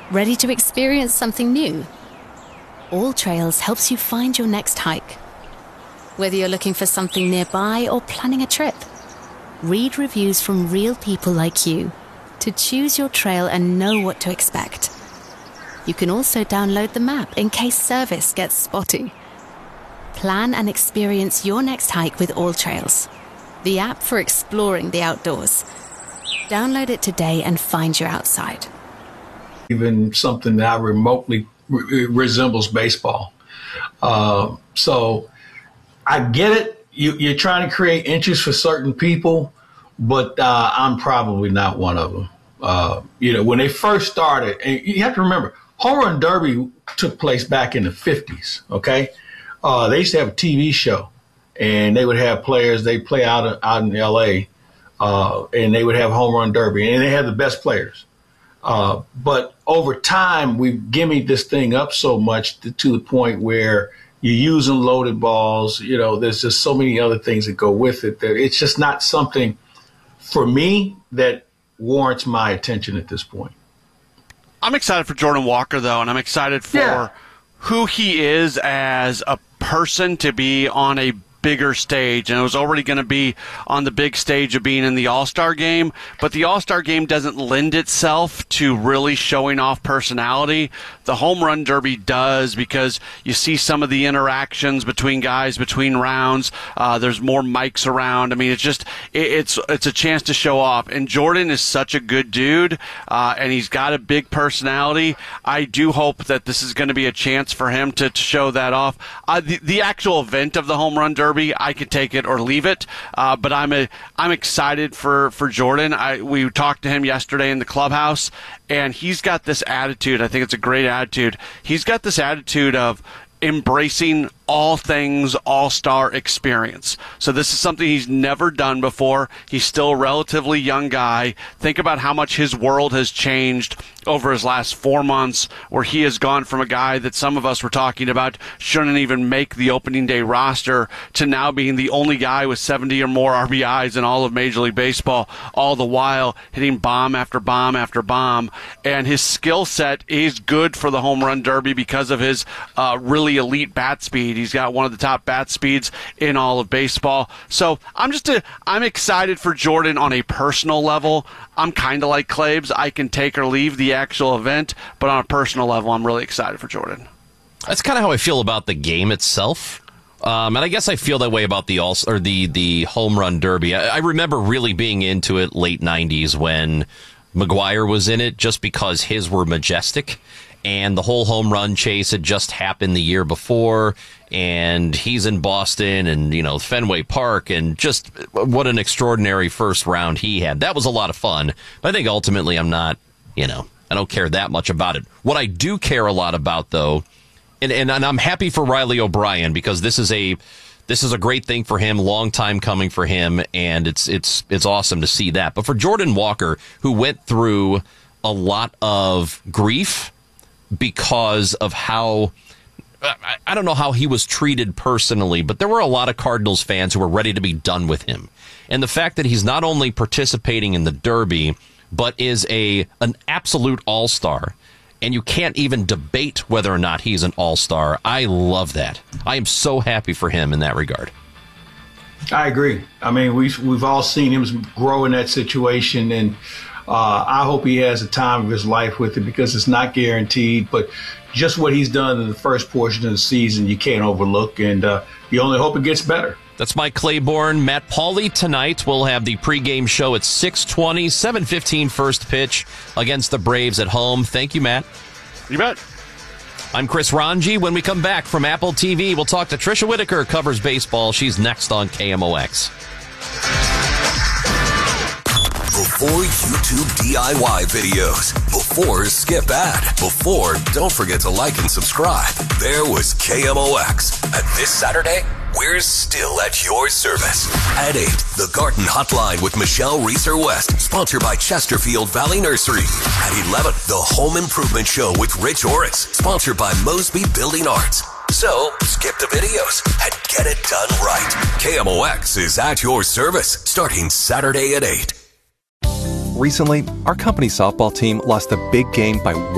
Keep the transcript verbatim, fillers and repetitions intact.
Ready to experience something new? All Trails helps you find your next hike. Whether you're looking for something nearby or planning a trip, read reviews from real people like you to choose your trail and know what to expect. You can also download the map in case service gets spotty. Plan and experience your next hike with All Trails, the app for exploring the outdoors. Download it today and find your outside. Even something that remotely re- resembles baseball. Uh, so I get it. You, you're trying to create interest for certain people, but uh, I'm probably not one of them. Uh, you know, when they first started, and you have to remember, Home Run Derby took place back in the fifties, okay? Uh, they used to have a T V show, and they would have players, they play out, out in L A, uh, and they would have Home Run Derby, and they had the best players. Uh, but over time, we've gimmicked this thing up so much to, to the point where you're using loaded balls. You know, there's just so many other things that go with it that it's just not something, for me, that warrants my attention at this point. I'm excited for Jordan Walker, though, and I'm excited for yeah. who he is as a person to be on a bigger stage, and it was already going to be on the big stage of being in the All-Star game, but the All-Star game doesn't lend itself to really showing off personality. The Home Run Derby does, because you see some of the interactions between guys between rounds. Uh, there's more mics around. I mean, it's just it, it's it's a chance to show off. And Jordan is such a good dude, uh, and he's got a big personality. I do hope that this is going to be a chance for him to, to show that off. Uh, the, the actual event of the Home Run Derby, I could take it or leave it, uh, but I'm a I'm excited for for Jordan. I we talked to him yesterday in the clubhouse, and he's got this attitude. I think it's a great attitude. He's got this attitude of embracing all things all-star experience. So this is something he's never done before. He's still a relatively young guy. Think about how much his world has changed over his last four months, where he has gone from a guy that some of us were talking about shouldn't even make the opening day roster to now being the only guy with seventy or more R B Is in all of Major League Baseball, all the while hitting bomb after bomb after bomb. And his skill set is good for the Home Run Derby because of his uh, really elite bat speed. He's got one of the top bat speeds in all of baseball. So I'm just a, I'm excited for Jordan on a personal level. I'm kind of like Claves. I can take or leave the actual event, but on a personal level, I'm really excited for Jordan. That's kind of how I feel about the game itself. Um, and I guess I feel that way about the all or the the Home Run Derby. I, I remember really being into it late nineties when McGwire was in it, just because his were majestic. And the whole home run chase had just happened the year before, and he's in Boston and, you know, Fenway Park, and just what an extraordinary first round he had. That was a lot of fun. But I think ultimately I'm not, you know, I don't care that much about it. What I do care a lot about, though, and, and, and I'm happy for Riley O'Brien, because this is a this is a great thing for him, long time coming for him, and it's it's it's awesome to see that. But for Jordan Walker, who went through a lot of grief because of how, I don't know how he was treated personally, but there were a lot of Cardinals fans who were ready to be done with him. And the fact that he's not only participating in the Derby, but is a an absolute all-star, and you can't even debate whether or not he's an all-star, I love that. I am so happy for him in that regard. I agree. I mean, we've, we've all seen him grow in that situation, and Uh, I hope he has a time of his life with it, because it's not guaranteed. But just what he's done in the first portion of the season, you can't overlook, and uh, you only hope it gets better. That's Mike Claiborne. Matt Pauley tonight. We'll have the pregame show at six twenty, seven fifteen first pitch against the Braves at home. Thank you, Matt. You bet. I'm Chris Ranji. When we come back from Apple T V, we'll talk to Tricia Whitaker, covers baseball. She's next on K M O X. Before YouTube D I Y videos, before skip ad, before don't forget to like and subscribe, there was K M O X. And this Saturday, we're still at your service. At eight, the Garden Hotline with Michelle Reeser-West, sponsored by Chesterfield Valley Nursery. At eleven, the Home Improvement Show with Rich Orris, sponsored by Mosby Building Arts. So, skip the videos and get it done right. K M O X is at your service, starting Saturday at eight. Recently, our company softball team lost a big game by